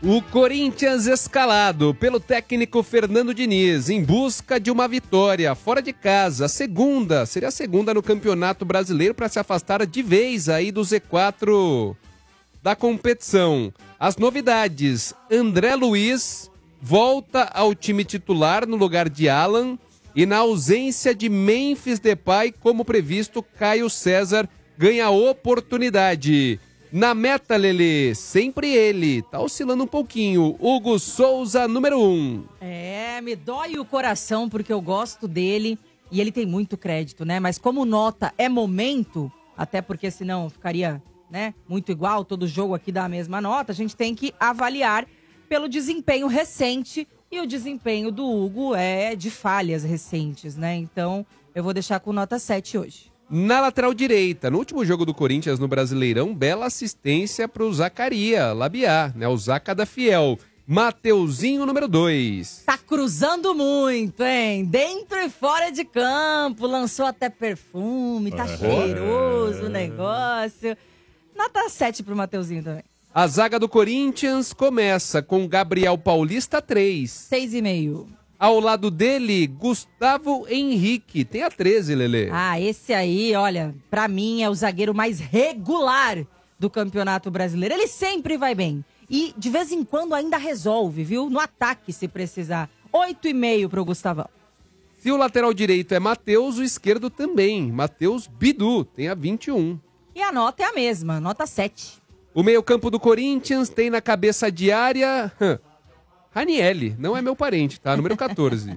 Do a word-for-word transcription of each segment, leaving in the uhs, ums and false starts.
O Corinthians escalado pelo técnico Fernando Diniz em busca de uma vitória fora de casa. A segunda, seria a segunda no Campeonato Brasileiro para se afastar de vez aí do Z quatro da competição. As novidades: André Luiz volta ao time titular no lugar de Alan e na ausência de Memphis Depay, como previsto, Caio César ganha oportunidade. Na meta, Lelê, sempre ele, tá oscilando um pouquinho, Hugo Souza, número um. É, me dói o coração porque eu gosto dele e ele tem muito crédito, né? Mas como nota é momento, até porque senão ficaria, né, muito igual, todo jogo aqui dá a mesma nota, a gente tem que avaliar pelo desempenho recente e o desempenho do Hugo é de falhas recentes, né? Então eu vou deixar com nota sete hoje. Na lateral direita, no último jogo do Corinthians no Brasileirão, bela assistência para o Zacaria Labiá, né? O Zaca da Fiel. Mateuzinho, número dois. Tá cruzando muito, hein? Dentro e fora de campo, lançou até perfume, tá é. cheiroso o negócio. Nota sete pro Mateuzinho também. A zaga do Corinthians começa com Gabriel Paulista, três. seis e meio. Ao lado dele, Gustavo Henrique. Tem a treze, Lelê. Ah, esse aí, olha, pra mim é o zagueiro mais regular do Campeonato Brasileiro. Ele sempre vai bem. E de vez em quando ainda resolve, viu? No ataque, se precisar. oito e meio pro Gustavão. Se o lateral direito é Matheus, o esquerdo também. Matheus Bidu, tem a vinte e um. E a nota é a mesma, nota sete. O meio-campo do Corinthians tem na cabeça de área... Ranielli, não é meu parente, tá? Número quatorze.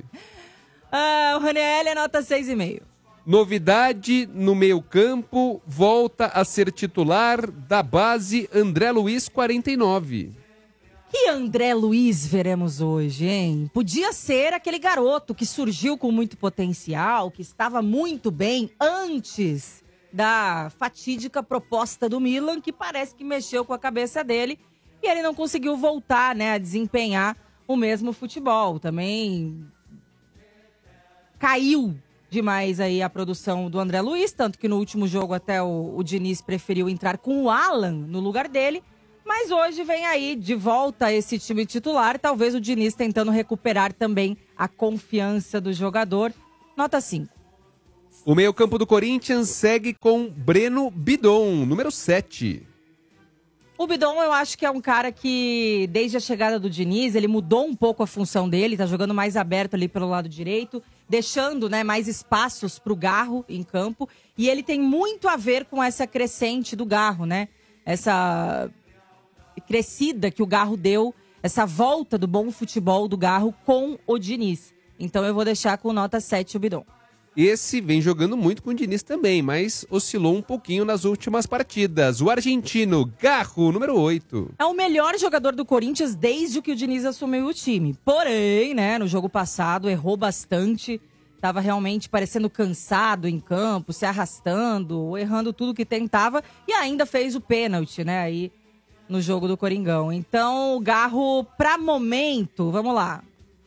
Ah, o Ranielli é nota seis e meio. Novidade no meio-campo, volta a ser titular da base André Luiz, quarenta e nove. Que André Luiz veremos hoje, hein? Podia ser aquele garoto que surgiu com muito potencial, que estava muito bem antes da fatídica proposta do Milan, que parece que mexeu com a cabeça dele e ele não conseguiu voltar, né, a desempenhar o mesmo futebol. Também caiu demais aí a produção do André Luiz, tanto que no último jogo até o, o Diniz preferiu entrar com o Alan no lugar dele, mas hoje vem aí de volta esse time titular, talvez o Diniz tentando recuperar também a confiança do jogador. Nota cinco. O meio-campo do Corinthians segue com Breno Bidon, número sete. O Bidon, eu acho que é um cara que, desde a chegada do Diniz, ele mudou um pouco a função dele, tá jogando mais aberto ali pelo lado direito, deixando, né, mais espaços pro Garro em campo, e ele tem muito a ver com essa crescente do Garro, né? Essa crescida que o Garro deu, essa volta do bom futebol do Garro com o Diniz. Então eu vou deixar com nota sete o Bidon. Esse vem jogando muito com o Diniz também, mas oscilou um pouquinho nas últimas partidas. O argentino Garro, número oito. É o melhor jogador do Corinthians desde que o Diniz assumiu o time. Porém, né, no jogo passado errou bastante. Tava realmente parecendo cansado em campo, se arrastando, errando tudo que tentava. E ainda fez o pênalti, né, aí no jogo do Coringão. Então, o Garro, pra momento, vamos lá.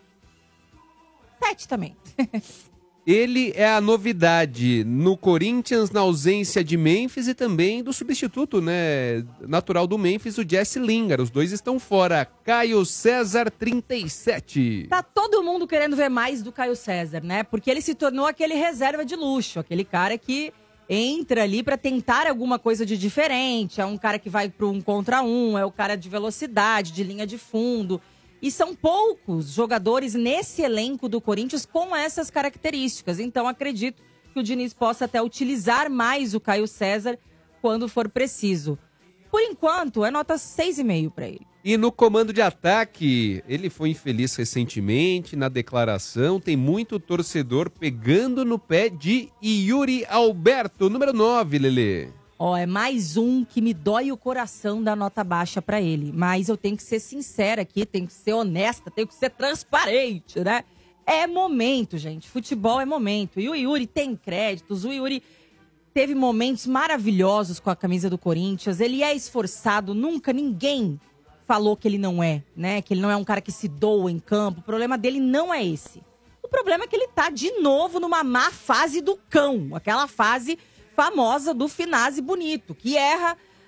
Sete também. Ele é a novidade no Corinthians, na ausência de Memphis e também do substituto, né, natural do Memphis, o Jesse Lingard. Os dois estão fora. Caio César, trinta e sete. Tá todo mundo querendo ver mais do Caio César, né? Porque ele se tornou aquele reserva de luxo, aquele cara que entra ali pra tentar alguma coisa de diferente. É um cara que vai pro um contra um, é o cara de velocidade, de linha de fundo. E são poucos jogadores nesse elenco do Corinthians com essas características. Então, acredito que o Diniz possa até utilizar mais o Caio César quando for preciso. Por enquanto, é nota seis e meio para ele. E no comando de ataque, ele foi infeliz recentemente na declaração. Tem muito torcedor pegando no pé de Yuri Alberto, número nove, Lelê. Ó, é mais um que me dói o coração da nota baixa pra ele. Mas eu tenho que ser sincera aqui, tenho que ser honesta, tenho que ser transparente, né? É momento, gente. Futebol é momento. E o Yuri tem créditos, o Yuri teve momentos maravilhosos com a camisa do Corinthians. Ele é esforçado, nunca ninguém falou que ele não é, né? Que ele não é um cara que se doa em campo. O problema dele não é esse. O problema é que ele tá de novo numa má fase do cão. Aquela fase famosa do Finazzi Bonito, que erra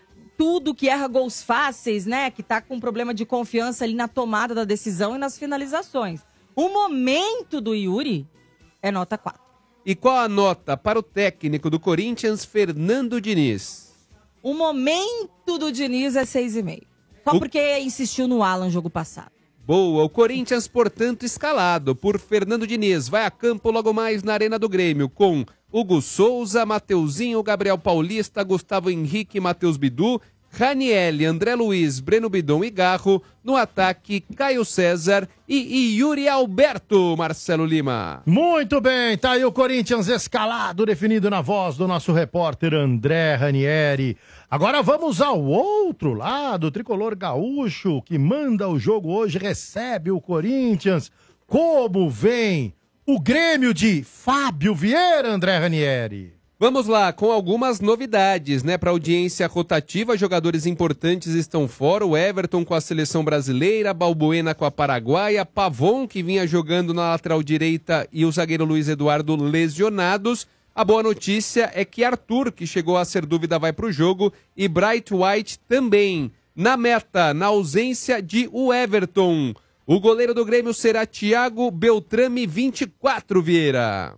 tudo, que erra gols fáceis, né? Que tá com problema de confiança ali na tomada da decisão e nas finalizações. O momento do Yuri é nota quatro. E qual a nota para o técnico do Corinthians, Fernando Diniz? O momento do Diniz é seis e meio. Só o... porque insistiu no Alan jogo passado. Boa, o Corinthians, portanto, escalado por Fernando Diniz. Vai a campo logo mais na Arena do Grêmio com Hugo Souza, Mateuzinho, Gabriel Paulista, Gustavo Henrique, Matheus Bidu, Raniel, André Luiz, Breno Bidon e Garro. No ataque, Caio César e, e Yuri Alberto, Marcelo Lima. Muito bem, tá aí o Corinthians escalado, definido na voz do nosso repórter André Ranieri. Agora vamos ao outro lado, o tricolor gaúcho que manda o jogo hoje, recebe o Corinthians. Como vem o Grêmio de Fábio Vieira, André Ranieri? Vamos lá, com algumas novidades, né? Para audiência rotativa, jogadores importantes estão fora. O Everton com a seleção brasileira, Balbuena com a Paraguaia, Pavon, que vinha jogando na lateral direita, e o zagueiro Luiz Eduardo lesionados. A boa notícia é que Arthur, que chegou a ser dúvida, vai para o jogo, e Bright White também. Na meta, na ausência de o Everton. O goleiro do Grêmio será Thiago Beltrame, vinte e quatro, Vieira.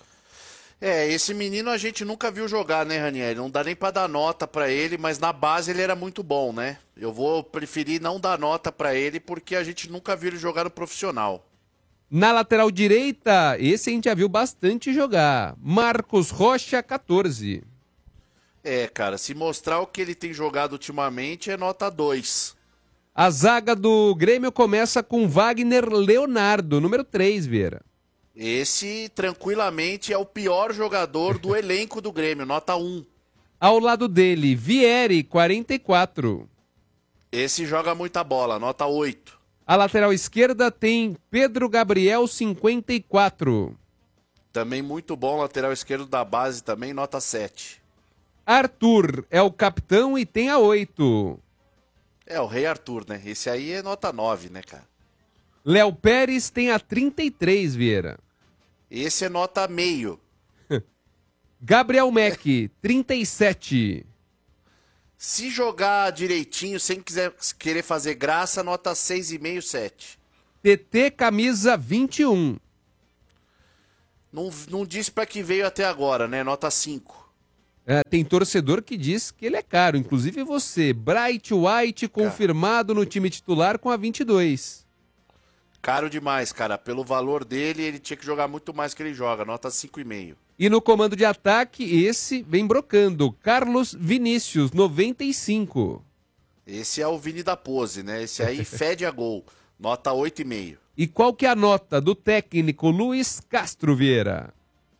É, esse menino a gente nunca viu jogar, né, Ranieri? Não dá nem pra dar nota pra ele, mas na base ele era muito bom, né? Eu vou preferir não dar nota pra ele porque a gente nunca viu ele jogar no profissional. Na lateral direita, esse a gente já viu bastante jogar. Marcos Rocha, quatorze. É, cara, se mostrar o que ele tem jogado ultimamente é nota dois. A zaga do Grêmio começa com Wagner Leonardo, número três, Vieira. Esse, tranquilamente, é o pior jogador do elenco do Grêmio, nota um. Ao lado dele, Vieri, quarenta e quatro. Esse joga muita bola, nota oito. A lateral esquerda tem Pedro Gabriel, cinquenta e quatro. Também muito bom, lateral esquerdo da base também, nota sete. Arthur é o capitão e tem a oito. É, o Rei Arthur, né? Esse aí é nota nove, né, cara? Léo Pérez tem a trinta e três, Vieira. Esse é nota meio. Gabriel Mack, trinta e sete. Se jogar direitinho, sem quiser, querer fazer graça, nota seis e meio, sete. T T, camisa vinte e um. Não, não disse pra que veio até agora, né? Nota cinco. É, tem torcedor que diz que ele é caro, inclusive você. Bright White, confirmado no time titular com a vinte e dois. Caro demais, cara. Pelo valor dele, ele tinha que jogar muito mais que ele joga. Nota cinco e meio. E no comando de ataque, esse vem brocando. Carlos Vinícius, noventa e cinco. Esse é o Vini da pose, né? Esse aí fede a gol. Nota oito e meio. E qual que é a nota do técnico Luiz Castro, Vieira?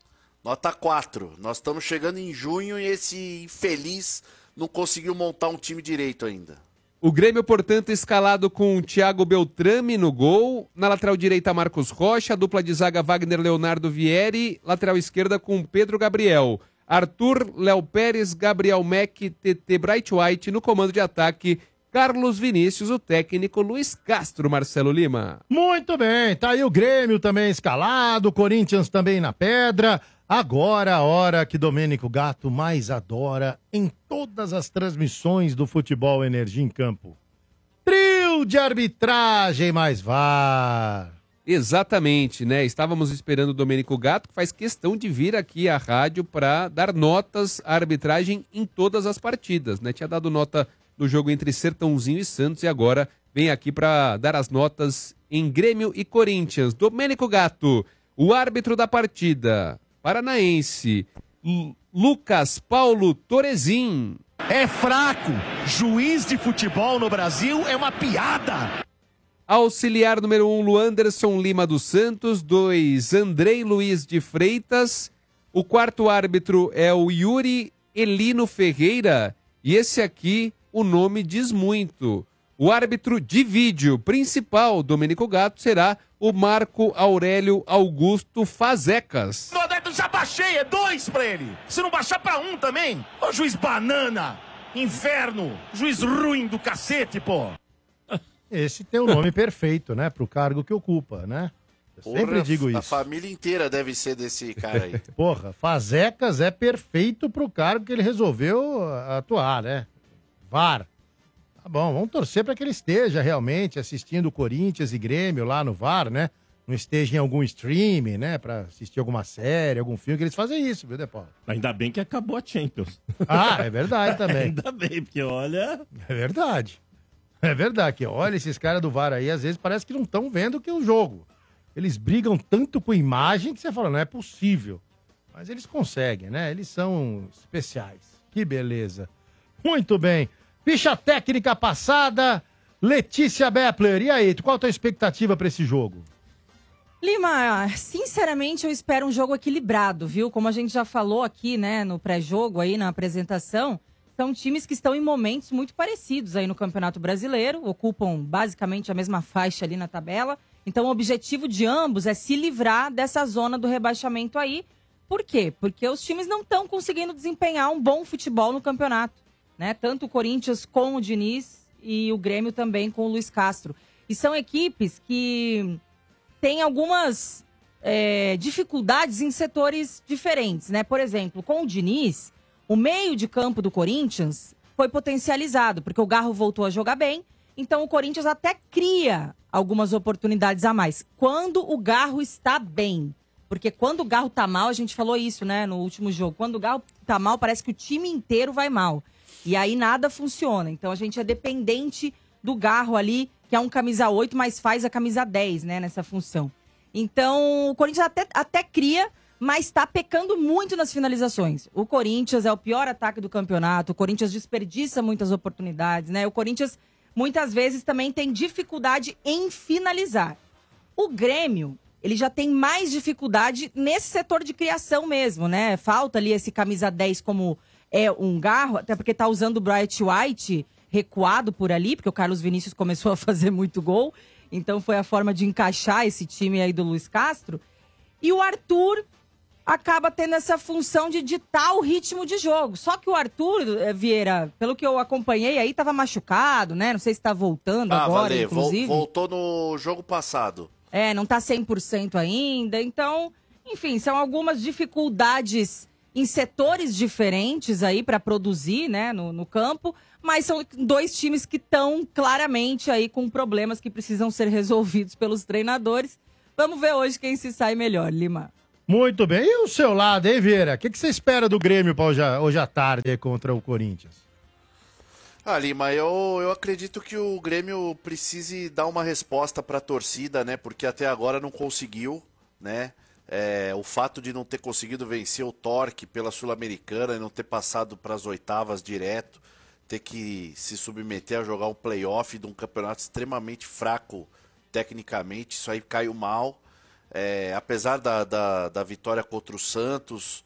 Nota quatro. Nós estamos chegando em junho e esse infeliz não conseguiu montar um time direito ainda. O Grêmio, portanto, escalado com Thiago Beltrame no gol. Na lateral direita, Marcos Rocha. Dupla de zaga, Wagner Leonardo Vieri. Lateral esquerda com Pedro Gabriel. Arthur, Léo Pérez, Gabriel Mack, T T Bright White. No comando de ataque, Carlos Vinícius, o técnico Luiz Castro, Marcelo Lima. Muito bem, tá aí o Grêmio também escalado, o Corinthians também na pedra. Agora a hora que Domênico Gato mais adora em todas as transmissões do Futebol Energia em Campo. Trio de arbitragem mais V A R. Exatamente, né? Estávamos esperando o Domênico Gato, que faz questão de vir aqui à rádio para dar notas à arbitragem em todas as partidas, né? Tinha dado nota no jogo entre Sertãozinho e Santos e agora vem aqui para dar as notas em Grêmio e Corinthians. Domênico Gato, o árbitro da partida paranaense, L- Lucas Paulo Torezin. É fraco. Juiz de futebol no Brasil é uma piada. Auxiliar número um, Luanderson Lima dos Santos. dois, Andrei Luiz de Freitas. O quarto árbitro é o Yuri Elino Ferreira. E esse aqui, o nome diz muito. O árbitro de vídeo principal, Domênico Gato, será o Marco Aurélio Augusto Fazecas. No Adepto já baixei, é dois pra ele. Se não baixar pra um também. Ô juiz banana, inferno, juiz ruim do cacete, pô. Esse tem o nome perfeito, né, pro cargo que ocupa, né? Eu Porra, sempre digo isso. A família inteira deve ser desse cara aí. Porra, Fazecas é perfeito pro cargo que ele resolveu atuar, né? V A R. Tá bom, vamos torcer para que ele esteja realmente assistindo Corinthians e Grêmio lá no V A R, né? Não esteja em algum streaming, né? Pra assistir alguma série, algum filme, que eles fazem isso, viu, De Paulo? Ainda bem que acabou a Champions. Ah, é verdade também. Ainda bem, porque olha... É verdade. É verdade, que olha, esses caras do V A R aí, às vezes parece que não estão vendo que o jogo. Eles brigam tanto com imagem que você fala, não é possível. Mas eles conseguem, né? Eles são especiais. Que beleza. Muito bem. Ficha técnica passada, Letícia Bepler. E aí, qual a tua expectativa para esse jogo? Lima, sinceramente eu espero um jogo equilibrado, viu? Como a gente já falou aqui, né, no pré-jogo aí, na apresentação, são times que estão em momentos muito parecidos aí no Campeonato Brasileiro, ocupam basicamente a mesma faixa ali na tabela. Então o objetivo de ambos é se livrar dessa zona do rebaixamento aí. Por quê? Porque os times não estão conseguindo desempenhar um bom futebol no campeonato, né? Tanto o Corinthians com o Diniz e o Grêmio também com o Luiz Castro. E são equipes que têm algumas é, dificuldades em setores diferentes, né? Por exemplo, com o Diniz, o meio de campo do Corinthians foi potencializado, porque o Garro voltou a jogar bem, então o Corinthians até cria algumas oportunidades a mais. Quando o Garro está bem, porque quando o Garro tá mal, a gente falou isso, né, no último jogo, quando o Garro tá mal, parece que o time inteiro vai mal. E aí nada funciona, então a gente é dependente do Garro ali, que é um camisa oito, mas faz a camisa dez, né, nessa função. Então, o Corinthians até, até cria, mas está pecando muito nas finalizações. O Corinthians é o pior ataque do campeonato, o Corinthians desperdiça muitas oportunidades, né? O Corinthians, muitas vezes, também tem dificuldade em finalizar. O Grêmio, ele já tem mais dificuldade nesse setor de criação mesmo, né? Falta ali esse camisa dez como é um Garro, até porque tá usando o Bright White recuado por ali, porque o Carlos Vinícius começou a fazer muito gol, então foi a forma de encaixar esse time aí do Luiz Castro. E o Arthur acaba tendo essa função de ditar o ritmo de jogo. Só que o Arthur, Vieira, pelo que eu acompanhei aí, tava machucado, né? Não sei se tá voltando ah, agora, valeu. inclusive. Voltou no jogo passado. É, não tá cem por cento ainda. Então, enfim, são algumas dificuldades em setores diferentes aí para produzir, né, no, no campo. Mas são dois times que estão claramente aí com problemas que precisam ser resolvidos pelos treinadores. Vamos ver hoje quem se sai melhor, Lima. Muito bem. E o seu lado, hein, Vieira? O que, que você espera do Grêmio pra hoje, hoje à tarde contra o Corinthians? Ah, Lima, eu, eu acredito que o Grêmio precise dar uma resposta para a torcida, né? Porque até agora não conseguiu, né? É, o fato de não ter conseguido vencer o Torque pela Sul-Americana e não ter passado para as oitavas direto, ter que se submeter a jogar um play-off de um campeonato extremamente fraco tecnicamente, isso aí caiu mal. É, apesar da, da, da vitória contra o Santos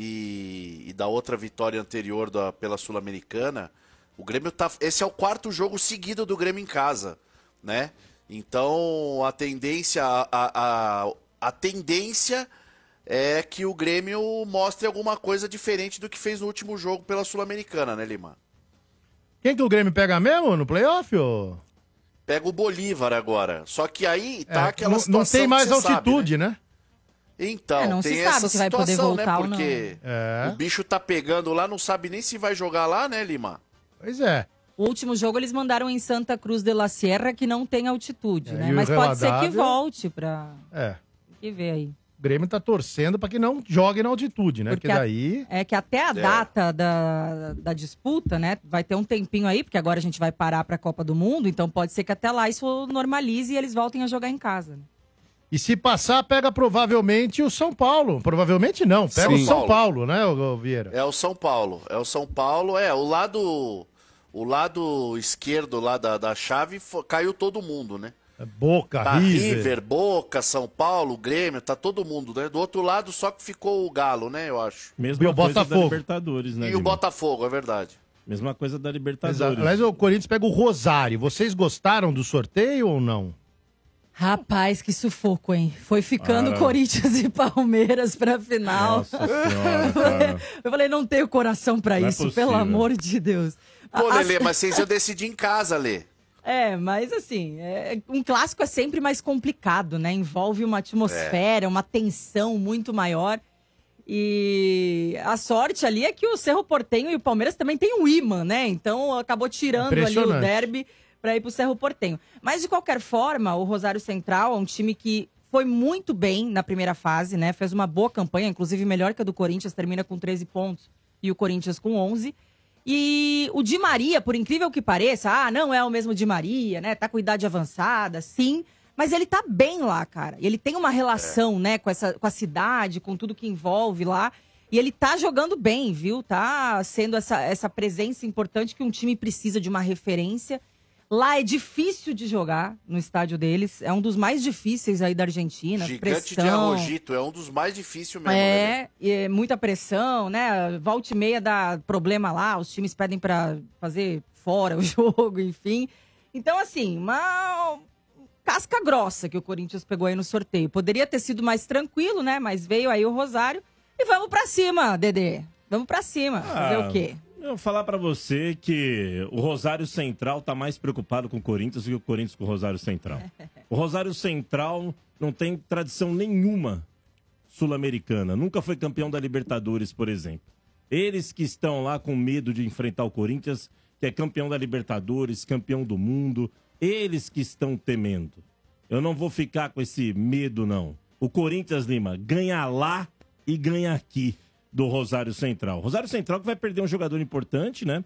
e, e da outra vitória anterior da, pela Sul-Americana, o Grêmio tá. Esse é o quarto jogo seguido do Grêmio em casa, né? Então a tendência, a, a, a tendência é que o Grêmio mostre alguma coisa diferente do que fez no último jogo pela Sul-Americana, né, Lima? Quem que o Grêmio pega mesmo no playoff? Ou... Pega o Bolívar agora. Só que aí tá é, aquela não, situação. Não tem mais altitude, sabe, né? né? Então, é, não tem se essa sabe se vai poder situação, voltar né? Porque ou não. É. o bicho tá pegando lá, não sabe nem se vai jogar lá, né, Lima? Pois é. O último jogo eles mandaram em Santa Cruz de la Sierra, que não tem altitude, É, né? e o Mas pode ser que reladável- volte pra... É. Tem que ver aí. O Grêmio tá torcendo pra que não jogue na altitude, né? Porque, Porque a- daí... É que até a É. data da, da disputa, né? Vai ter um tempinho aí, porque agora a gente vai parar pra Copa do Mundo, então pode ser que até lá isso normalize e eles voltem a jogar em casa. né? E se passar, pega provavelmente o São Paulo. Provavelmente não, pega Sim. o São Paulo, né, ô, ô, Vieira? É o São Paulo. É o São Paulo. É, o lado. O lado esquerdo lá da, da chave fo- caiu todo mundo, né? É Boca, Tá River. River, Boca, São Paulo, Grêmio, tá todo mundo, né? Do outro lado só que ficou o Galo, né, eu acho. Mesma E o coisa Botafogo. da Libertadores, né, E o Lima? Botafogo, é verdade. Mesma coisa da Libertadores. Exato. Aliás, o Corinthians pega o Rosário. Vocês gostaram do sorteio ou não? Rapaz, que sufoco, hein? Foi ficando Cara. Corinthians e Palmeiras pra final. Nossa senhora, cara. Eu falei, não tenho coração pra Não é isso, possível. pelo amor de Deus. Pô, A- Lelê, as- mas vocês iam decidir em casa, Lê. É, mas assim, é- um clássico é sempre mais complicado, né? Envolve uma atmosfera, uma tensão muito maior. E a sorte ali é que o Cerro Porteño e o Palmeiras também tem um imã, né? Então acabou tirando ali o derby para ir pro Cerro Porteño. Mas de qualquer forma, o Rosário Central é um time que foi muito bem na primeira fase, né? Fez uma boa campanha, inclusive melhor que a do Corinthians, termina com treze pontos e o Corinthians com onze. E o Di Maria, por incrível que pareça, ah, não é o mesmo Di Maria, né? Tá com idade avançada, sim. Mas ele tá bem lá, cara. Ele tem uma relação, é. né, com, essa, com a cidade, com tudo que envolve lá. E ele tá jogando bem, viu? Tá sendo essa, essa presença importante que um time precisa de uma referência. Lá é difícil de jogar no estádio deles. É um dos mais difíceis aí da Argentina. Gigante pressão. de Arrojito, é um dos mais difíceis mesmo. É, né? e é muita pressão, né? Volta e meia dá problema lá. Os times pedem pra fazer fora o jogo, enfim. Então, assim, uma... casca grossa que o Corinthians pegou aí no sorteio. Poderia ter sido mais tranquilo, né? Mas veio aí o Rosário. E vamos pra cima, Dedê. Vamos pra cima. Ah, fazer o quê? Eu vou falar pra você que o Rosário Central tá mais preocupado com o Corinthians do que o Corinthians com o Rosário Central. O Rosário Central não tem tradição nenhuma sul-americana. Nunca foi campeão da Libertadores, por exemplo. Eles que estão lá com medo de enfrentar o Corinthians, que é campeão da Libertadores, campeão do mundo... Eles que estão temendo. Eu não vou ficar com esse medo, não. O Corinthians, Lima, ganha lá e ganha aqui do Rosário Central. Rosário Central que vai perder um jogador importante, né?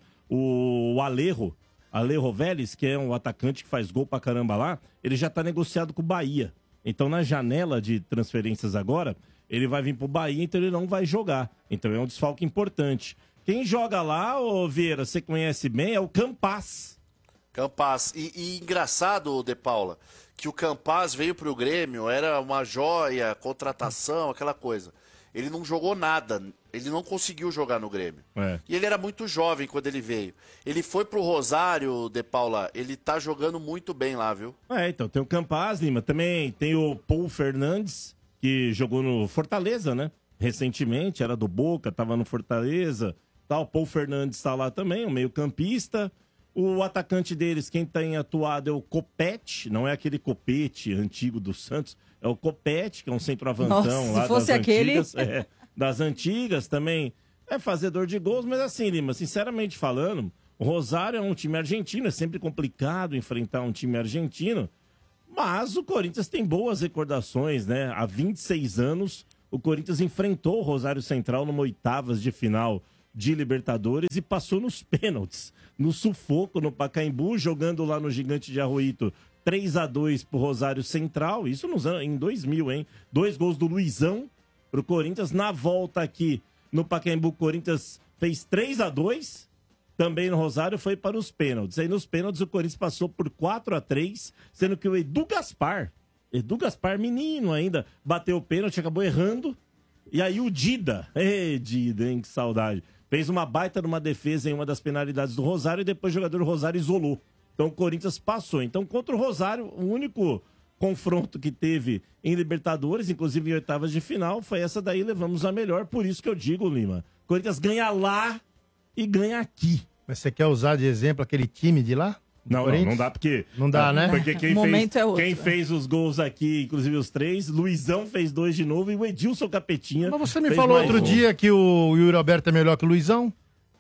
O Alejo, Alejo Vélez, que é um atacante que faz gol pra caramba lá, ele já tá negociado com o Bahia. Então, na janela de transferências agora, ele vai vir pro Bahia, então ele não vai jogar. Então, é um desfalque importante. Quem joga lá, ô Vieira, você conhece bem, é o Campaz. Campaz. E, e engraçado, De Paula, que o Campaz veio pro Grêmio, era uma joia, contratação, aquela coisa. Ele não jogou nada, ele não conseguiu jogar no Grêmio. É. E ele era muito jovem quando ele veio. Ele foi pro Rosário, De Paula, ele tá jogando muito bem lá, viu? É, então tem o Campaz, Lima, também tem o Paul Fernandes, que jogou no Fortaleza, né? Recentemente, era do Boca, tava no Fortaleza. Tá, o Paul Fernandes tá lá também, um meio-campista. O atacante deles, quem tem atuado é o Copete, não é aquele Copete antigo do Santos, é o Copete, que é um centroavantão. Nossa, lá se fosse das aquele... antigas. É, das antigas também, é fazedor de gols, mas assim, Lima, sinceramente falando, o Rosário é um time argentino, é sempre complicado enfrentar um time argentino, mas o Corinthians tem boas recordações, né? Há vinte e seis anos, o Corinthians enfrentou o Rosário Central numa oitavas de final de Libertadores e passou nos pênaltis, no sufoco, no Pacaembu, jogando lá no Gigante de Arroito, três a dois pro Rosário Central, isso nos anos, em dois mil, hein? Dois gols do Luizão pro Corinthians, na volta aqui no Pacaembu, o Corinthians fez três a dois, também no Rosário, foi para os pênaltis. Aí nos pênaltis o Corinthians passou por quatro a três, sendo que o Edu Gaspar, Edu Gaspar, menino ainda, bateu o pênalti, acabou errando, e aí o Dida, ei Dida, hein, que saudade, fez uma baita numa defesa em uma das penalidades do Rosário e depois o jogador do Rosário isolou. Então o Corinthians passou. Então contra o Rosário, o único confronto que teve em Libertadores, inclusive em oitavas de final, foi essa daí, levamos a melhor. Por isso que eu digo, Lima, o Corinthians ganha lá e ganha aqui. Mas você quer usar de exemplo aquele time de lá? Não, não, não dá porque... Não dá, né? Porque quem, o fez, é outro, quem fez os gols aqui, inclusive os três, Luizão fez dois de novo e o Edilson Capetinha. Mas você me falou outro um. dia que o Yuri Alberto é melhor que o Luizão?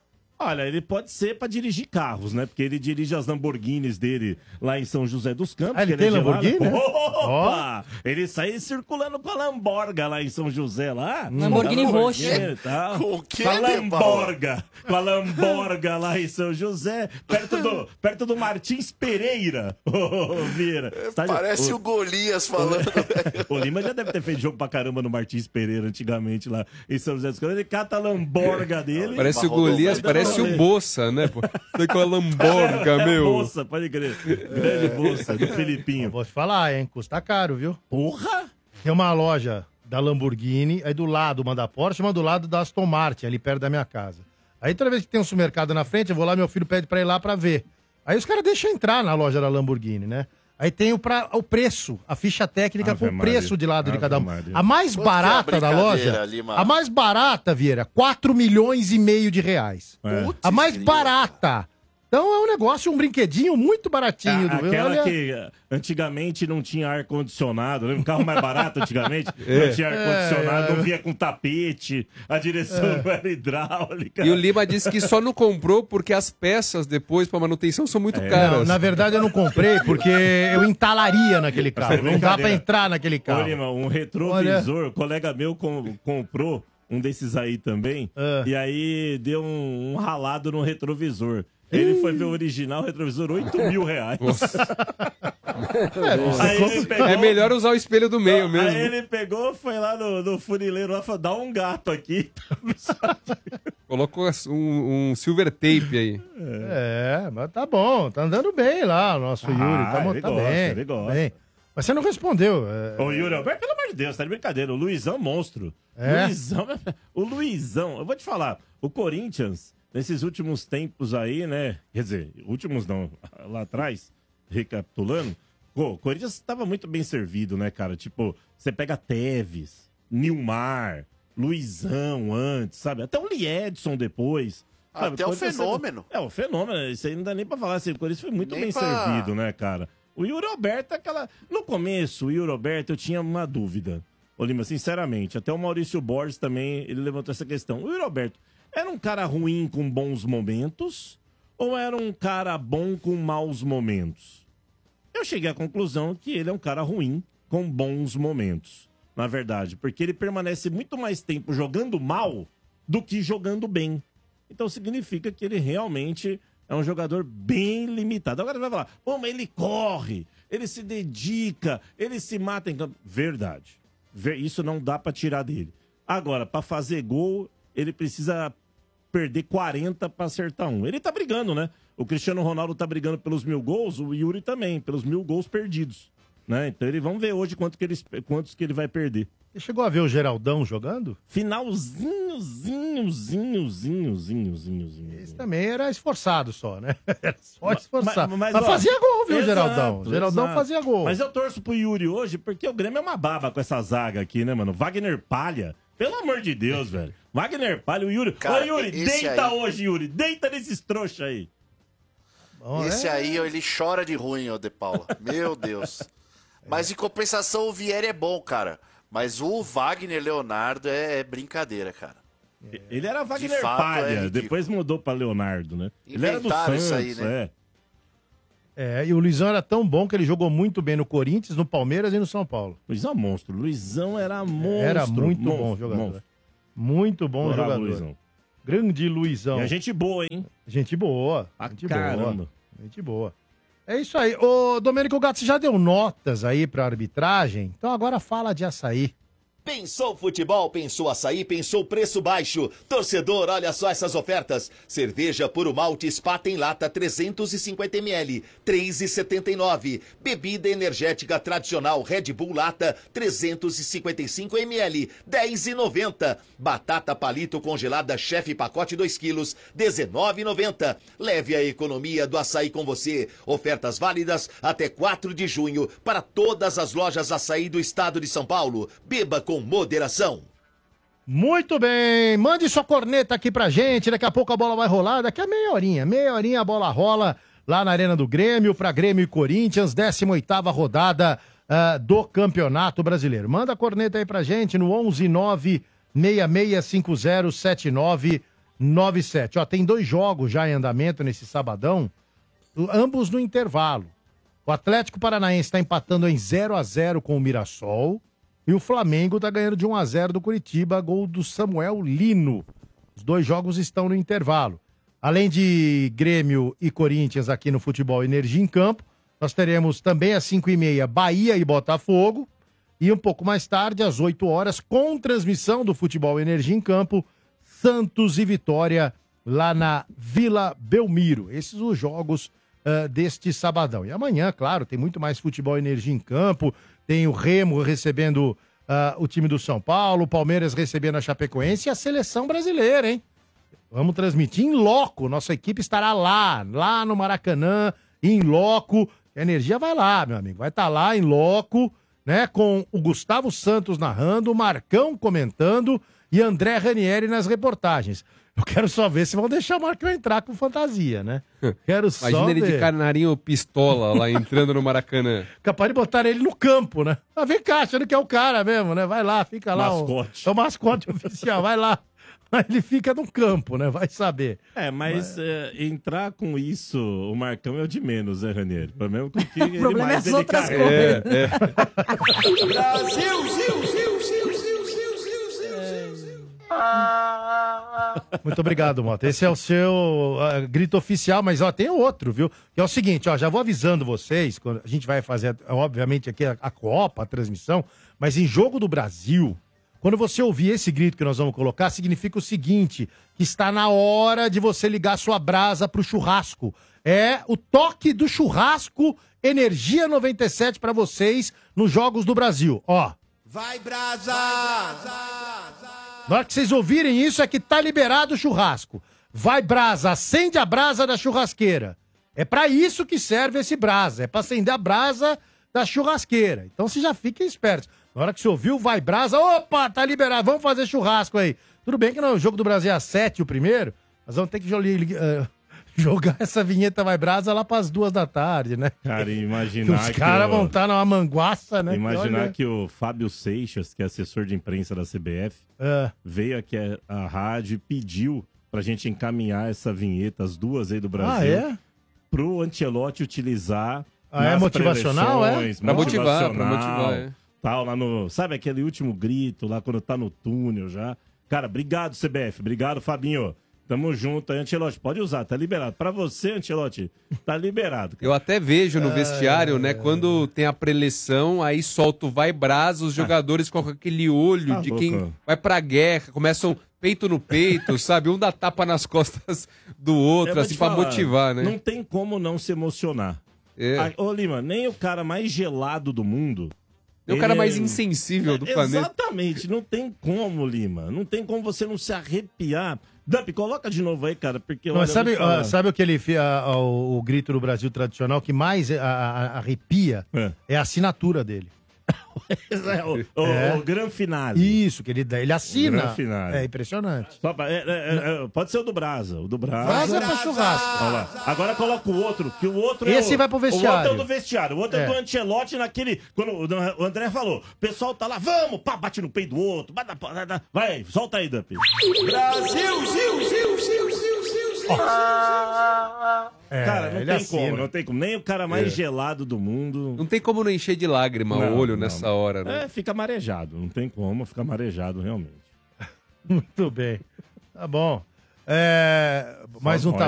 Olha, ele pode ser pra dirigir carros, né? Porque ele dirige as Lamborghinis dele lá em São José dos Campos. Ah, ele tem é Lamborghini? Né? Opa! Oh. Ele sai circulando com a Lamborga lá em São José, lá. Lamborghini roxo. Com o quê, Com a Lamborga. Com a Lamborga lá em São José, perto do, perto do Martins Pereira. Ô, oh, Vieira. Tá Parece de... o, o Golias falando. O, o Lima já deve ter feito jogo pra caramba no Martins Pereira antigamente lá em São José dos Campos. Ele cata a Lamborga dele. Parece o Golias, parece Parece o Bolsa, né, pô? Foi com a Lamborga, meu. Bolsa, pode crer. Grande Bolsa, do Felipinho. Eu vou te falar, hein? Custa caro, viu? Porra! Tem uma loja da Lamborghini, aí do lado uma da Porsche, uma do lado da Aston Martin, ali perto da minha casa. Aí toda vez que tem um supermercado na frente, eu vou lá, meu filho pede pra ir lá pra ver. Aí os caras deixam entrar na loja da Lamborghini, né? Aí tem o, pra, o preço, a ficha técnica Ave com o preço Maria. de lado Ave de cada um. Maria. A mais Quanto barata é a da loja, ali, a mais barata, Vieira, quatro milhões e meio de reais. É. A mais barata, Então é um negócio, um brinquedinho muito baratinho. A, do aquela olha... que uh, antigamente não tinha ar-condicionado, né? Um carro mais barato antigamente, É. não tinha ar-condicionado, É, é. não via com tapete, a direção É. não era hidráulica. E o Lima disse que só não comprou porque as peças depois pra manutenção são muito É. caras. Não, na verdade eu não comprei porque eu entalaria naquele carro. É Não dá brincadeira. pra entrar naquele Ô, carro. Lima, um retrovisor, o colega meu com- comprou um desses aí também, Ah. e aí deu um, um ralado no retrovisor. Ele foi ver o original, o retrovisor, oito mil reais. Aí ele pegou- É melhor usar o espelho do meio mesmo. Aí ele pegou, foi lá no, no funileiro lá e falou, dá um gato aqui. Colocou um, um silver tape aí. É, mas tá bom, tá andando bem lá o nosso Ah, Yuri. Tá, ele tá gosta, bem, ele tá gosta. bem. Mas você não respondeu. é, Ô, Yuri Alberto, pelo amor de Deus, tá de brincadeira. O Luizão, monstro. É? Luizão, o Luizão, eu vou te falar, o Corinthians, nesses últimos tempos aí, né? Quer dizer, últimos não, lá atrás, recapitulando, pô, o Corinthians estava muito bem servido, né, cara? Tipo, você pega Tevez, Nilmar, Luizão antes, sabe? Até o Liedson depois. sabe? Até o Corinthians- Fenômeno. É, o fenômeno, isso aí não dá nem pra falar assim. O Corinthians foi muito Nem bem pra- servido, né, cara? O Yuri Alberto, aquela. No começo, o Yuri Alberto, eu tinha uma dúvida. Ô, Lima, sinceramente, até o Maurício Borges também, ele levantou essa questão. O Yuri Alberto era um cara ruim com bons momentos ou era um cara bom com maus momentos? Eu cheguei à conclusão que ele é um cara ruim com bons momentos, na verdade, porque ele permanece muito mais tempo jogando mal do que jogando bem. Então significa que ele realmente é um jogador bem limitado. Agora vai falar, pô, mas ele corre, ele se dedica, ele se mata em campo. Verdade. Ver- Isso não dá pra tirar dele. Agora, pra fazer gol, ele precisa perder quarenta pra acertar um. Ele tá brigando, né? O Cristiano Ronaldo tá brigando pelos mil gols, o Yuri também, pelos mil gols perdidos. Né? Então ele, vamos ver hoje quanto que ele, quantos que ele vai perder. Você chegou a ver o Geraldão jogando? Finalzinho, zinho, zinho, zinho, zinho, zinho, zinho. Esse também era esforçado só, né? Era só esforçado. Mas, ó, fazia gol, viu, exato, Geraldão? Geraldão exato. fazia gol. Mas eu torço pro Yuri hoje porque o Grêmio é uma baba com essa zaga aqui, né, mano? Wagner Palha. Pelo amor de Deus, velho. Wagner Palha, o Yuri. Cara, Ô, Yuri, esse deita aí- hoje, Yuri. Deita nesses trouxa aí. Bom, Esse é- aí, ó, ele chora de ruim, ô De Paula. Meu Deus. Mas em compensação, o Vieri é bom, cara. Mas o Wagner Leonardo é, é brincadeira, cara. Ele era Wagner fato, é Palha, ridículo. depois mudou pra Leonardo, né? Ele era do Inventaram Santos, isso aí, né? é. É, e o Luizão era tão bom que ele jogou muito bem no Corinthians, no Palmeiras e no São Paulo. Luizão é um monstro. Luizão era monstro. Era muito monstro, bom jogador. monstro. Muito bom Adorava o jogador. Luizão. Grande Luizão. E a gente boa, hein? Gente boa. Ah, gente caramba. boa. Gente boa. É isso aí. Ô, Domênico Gato, você já deu notas aí pra arbitragem? Então agora fala de açaí. Pensou futebol, pensou açaí, pensou preço baixo. Torcedor, olha só essas ofertas. Cerveja Puro Malte Spaten Lata trezentos e cinquenta mililitros, três reais e setenta e nove centavos. Bebida energética tradicional Red Bull Lata trezentos e cinquenta e cinco mililitros, dez reais e noventa centavos. Batata palito congelada Chefe pacote dois quilos, dezenove reais e noventa centavos. Leve a economia do açaí com você. Ofertas válidas até quatro de junho para todas as lojas açaí do estado de São Paulo. Beba com moderação. Muito bem, mande sua corneta aqui pra gente, daqui a pouco a bola vai rolar, daqui a meia horinha, meia horinha a bola rola lá na Arena do Grêmio, pra Grêmio e Corinthians, décima oitava rodada ah, do Campeonato Brasileiro. Manda a corneta aí pra gente no onze nove seis seis cinco zero sete nove nove sete. Ó, tem dois jogos já em andamento nesse sabadão, ambos no intervalo. O Atlético Paranaense está empatando em zero a zero com o Mirassol. E o Flamengo tá ganhando de um a zero do Curitiba, gol do Samuel Lino. Os dois jogos estão no intervalo. Além de Grêmio e Corinthians aqui no Futebol Energia em Campo, nós teremos também às cinco e meia Bahia e Botafogo. E um pouco mais tarde, às oito horas, com transmissão do Futebol Energia em Campo, Santos e Vitória lá na Vila Belmiro. Esses são os jogos uh, deste sabadão. E amanhã, claro, tem muito mais Futebol Energia em Campo. Tem o Remo recebendo uh, o time do São Paulo, o Palmeiras recebendo a Chapecoense e a seleção brasileira, hein? Vamos transmitir em loco. Nossa equipe estará lá, lá no Maracanã, em loco. A Energia vai lá, meu amigo. Vai estar lá em loco, né? Com o Gustavo Santos narrando, o Marcão comentando e André Ranieri nas reportagens. Eu quero só ver se vão deixar o Marcão entrar com fantasia, né? Quero só Imagina ele ver. de canarinho pistola lá entrando no Maracanã. Capaz de botar ele no campo, né? Ah, vem cá, achando que é o cara mesmo, né? Vai lá, fica lá. Mascote. O, é o mascote oficial, vai lá. Aí ele fica no campo, né? Vai saber. É, mas, mas... É, entrar com isso, o Marcão é o de menos, né, Ranieri? O problema é que ele o problema mais é as outras carrega. coisas. É, é. Brasil, Zil, Zil, Zil, Zil, Zil, Zil, Zil, Zil. Muito obrigado, Mota. Esse é o seu uh, grito oficial, mas ó, tem outro, viu? Que é o seguinte, ó, já vou avisando vocês, quando a gente vai fazer, obviamente, aqui a, a Copa, a transmissão, mas em Jogo do Brasil, quando você ouvir esse grito que nós vamos colocar, significa o seguinte, que está na hora de você ligar sua brasa pro churrasco. É o toque do churrasco Energia noventa e sete para vocês nos Jogos do Brasil. Ó. Vai, brasa! Na hora que vocês ouvirem isso é que tá liberado o churrasco. Vai, brasa, acende a brasa da churrasqueira. É pra isso que serve esse brasa, é pra acender a brasa da churrasqueira. Então vocês já fiquem espertos. Na hora que você ouviu, vai, brasa, opa, tá liberado, vamos fazer churrasco aí. Tudo bem que no Jogo do Brasil é às sete o primeiro, mas vamos ter que uh, jogar essa vinheta vai, brasa lá pras duas da tarde, né? Cara, imaginar Os que caras o- vão estar numa manguaça, né? Imaginar olha- que o Fábio Seixas, que é assessor de imprensa da C B F, É. veio aqui à à rádio e pediu pra gente encaminhar essa vinheta, as duas aí do Brasil, Ah, é? pro Ancelotti utilizar. Ah, é nas motivacional, é? preleções, Pra motivar, pra motivacional, motivar, é. Tal, lá no. Sabe aquele último grito lá quando tá no túnel já? Cara, obrigado, C B F. Obrigado, Fabinho. Tamo junto aí, Ancelotti. Pode usar, tá liberado. Pra você, Ancelotti, tá liberado. Eu até vejo no vestiário, né? Quando tem a preleção, aí solta o vai brasa, os jogadores com aquele olho Tá de louco. quem vai pra guerra, começam peito no peito, sabe? Um dá tapa nas costas do Eu outro, vou assim, te pra falar, motivar, né? Não tem como não se emocionar. É. Ah, ô, Lima, nem o cara mais gelado do mundo. É o cara ele- mais insensível do É, planeta. Exatamente, não tem como, Lima. Não tem como você não se arrepiar. Dump, coloca de novo aí, cara, porque Não, olha, mas sabe, eu vou te falar. ah, sabe o que ele fi- a- a- o, o grito no Brasil tradicional que mais a- a- arrepia? É. É a assinatura dele. É, o, o, É. o Gran Finale. Isso, que ele, dá- ele assina. O Gran Finale. É impressionante. Só pra- é, é, é, é, pode ser o do Brasa. O do Brasa. Brasa é pra churrasco. Olha lá. Agora coloca o outro, que o outro Esse é o, vai pro O outro vestiário. é o do vestiário. O outro é, É. do Ancelotti naquele. Quando o o André falou, o pessoal tá lá, vamos, pá, bate no peito do outro. Bate, na- na- vai, solta aí, Dump. Brasil, Zil, Zil, Zil, Zil, Zil, Zil. É, Cara, não ele tem assina. como, não tem como. Nem o cara mais gelado do mundo. Não tem como não encher de lágrima Não, o olho não. nessa hora, né? É, fica marejado. Não tem como, fica marejado realmente. Muito bem. Tá bom. É, mais um Olha, tá